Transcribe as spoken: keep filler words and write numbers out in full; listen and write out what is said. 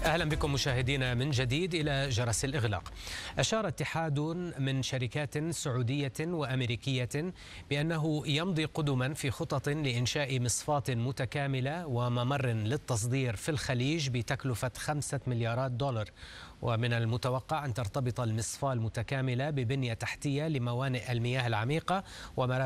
أهلا بكم مشاهدينا من جديد إلى جرس الإغلاق. أشار اتحاد من شركات سعودية وأمريكية بأنه يمضي قدما في خطط لإنشاء مصفاة متكاملة وممر للتصدير في الخليج بتكلفة خمسة مليارات دولار، ومن المتوقع أن ترتبط المصفاة المتكاملة ببنية تحتية لموانئ المياه العميقة ومرافق